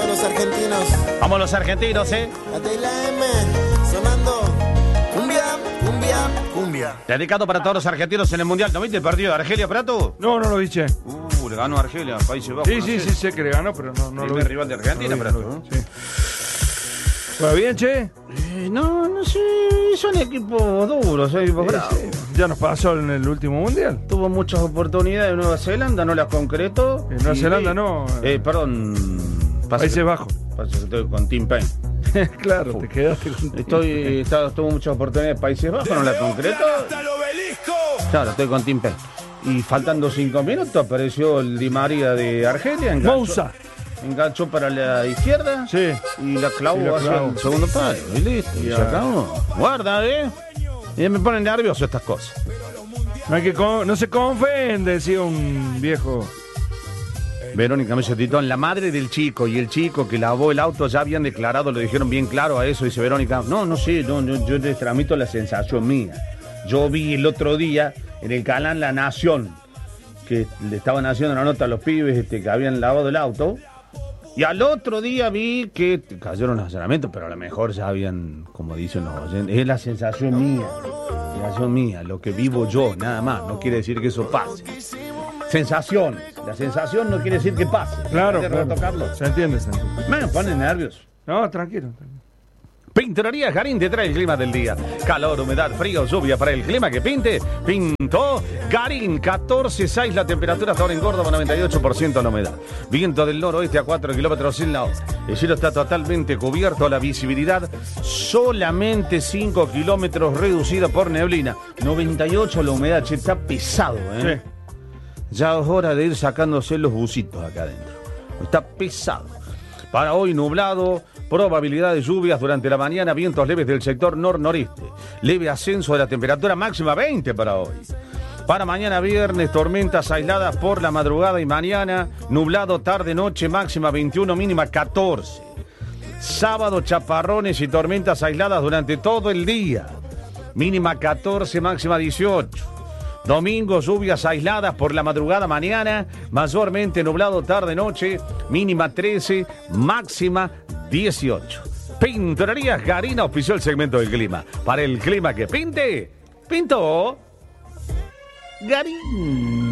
todos los argentinos. Vamos los argentinos, La T y la M, sonando. Cumbia, cumbia, cumbia. Dedicado para todos los argentinos en el Mundial. ¿No viste el partido de Argelia, Prato? No lo vi, che. Le ganó Argelia, Países Bajos. Sí, sé que le ganó, pero no lo vi. Rival de Argentina, Prato, ¿no? Sí. ¿Va bien, che? No sé, son equipos duros, son equipos bravos. Ya nos pasó en el último mundial. Tuvo muchas oportunidades en Nueva Zelanda, no las concretó. En Nueva Zelanda no. Perdón. Países Bajos. Pasa que estoy con Tim Payne. Claro, te quedaste con Tuvo muchas oportunidades en Países Bajos, no las concretó. Claro, estoy con Tim Payne. Y faltando 5 minutos apareció el Di María de Argelia. Enganchó para la izquierda. Sí. Y la clavó hacia el segundo palo. Y listo. Y se acabó. Guarda, Y me ponen nervioso estas cosas. No se confíen, decía un viejo. Verónica Mesetitón, la madre del chico y el chico que lavó el auto ya habían declarado, le dijeron bien claro a eso. Dice Verónica, no sé, yo les transmito la sensación mía. Yo vi el otro día en el canal La Nación que le estaban haciendo una nota a los pibes que habían lavado el auto. Y al otro día vi que cayeron los allanamientos, pero a lo mejor ya habían, como dicen los oyentes, es la sensación mía, lo que vivo yo, nada más. No quiere decir que eso pase. Sensaciones. La sensación no quiere decir que pase. Claro. Retocarlo. Se entiende. Me pone nervioso. No, tranquilo. Pinturería Garín te trae el clima del día. Calor, humedad, frío, lluvia para el clima que pinte. Pintó Garín, 14,6 la temperatura, hasta ahora en Córdoba, 98% la humedad. Viento del noroeste a 4 kilómetros en la hora. El cielo está totalmente cubierto, la visibilidad solamente 5 kilómetros reducida por neblina. 98 la humedad, che, está pesado, Sí. Ya es hora de ir sacándose los bucitos acá adentro. Está pesado. Para hoy nublado, probabilidad de lluvias durante la mañana, vientos leves del sector nor-noreste. Leve ascenso de la temperatura máxima 20 para hoy. Para mañana viernes, tormentas aisladas por la madrugada y mañana, nublado tarde-noche, máxima 21, mínima 14. Sábado, chaparrones y tormentas aisladas durante todo el día. Mínima 14, máxima 18. Domingo, lluvias aisladas por la madrugada mañana, mayormente nublado tarde-noche, mínima 13, máxima 18. Pinturerías Garín auspició el segmento del clima. Para el clima que pinte, pintó Garín.